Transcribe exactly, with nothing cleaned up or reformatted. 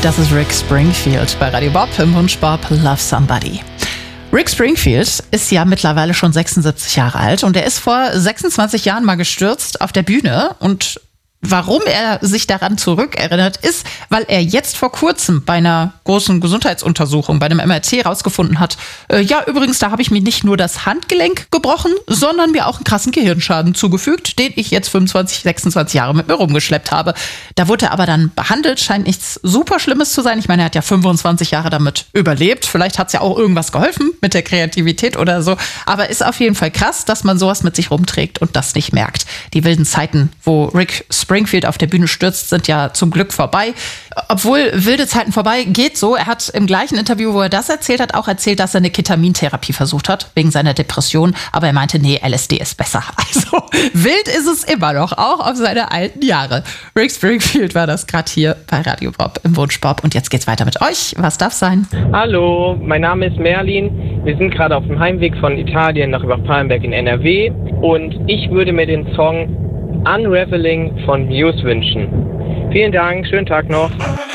Das ist Rick Springfield bei Radio Bob im Wunschbob Love Somebody. Rick Springfield ist ja mittlerweile schon sechsundsiebzig Jahre alt und er ist vor sechsundzwanzig Jahren mal gestürzt auf der Bühne. Und warum er sich daran zurückerinnert, ist, weil er jetzt vor kurzem bei einer großen Gesundheitsuntersuchung, bei einem M R T rausgefunden hat, äh, ja, übrigens, da habe ich mir nicht nur das Handgelenk gebrochen, sondern mir auch einen krassen Gehirnschaden zugefügt, den ich jetzt fünfundzwanzig, sechsundzwanzig Jahre mit mir rumgeschleppt habe. Da wurde er aber dann behandelt, scheint nichts super Schlimmes zu sein. Ich meine, er hat ja fünfundzwanzig Jahre damit überlebt. Vielleicht hat es ja auch irgendwas geholfen mit der Kreativität oder so. Aber ist auf jeden Fall krass, dass man sowas mit sich rumträgt und das nicht merkt. Die wilden Zeiten, wo Rick Springfield auf der Bühne stürzt, sind ja zum Glück vorbei. Obwohl wilde Zeiten vorbei, geht so. Er hat im gleichen Interview, wo er das erzählt hat, auch erzählt, dass er eine Ketamintherapie versucht hat, wegen seiner Depression. Aber er meinte, nee, L S D ist besser. Also wild ist es immer noch, auch auf seine alten Jahre. Rick Springfield war das gerade hier bei Radio Bob im Wunschbob. Und jetzt geht's weiter mit euch. Was darf sein? Hallo, mein Name ist Merlin. Wir sind gerade auf dem Heimweg von Italien nach Übach-Palenberg in N R W. Und ich würde mir den Song Unraveling von Muse wünschen. Vielen Dank, schönen Tag noch.